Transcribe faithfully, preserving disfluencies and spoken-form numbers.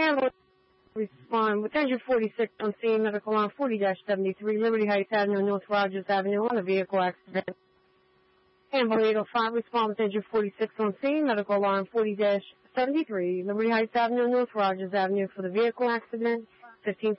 Ambulance respond with engine forty-six on scene, medical line forty dash seventy-three, Liberty Heights Avenue, North Rogers Avenue, on a vehicle accident. Ambulance eight oh five respond with engine forty-six on scene, medical line forty dash seventy-three, Liberty Heights Avenue, North Rogers Avenue for the vehicle accident. fifteen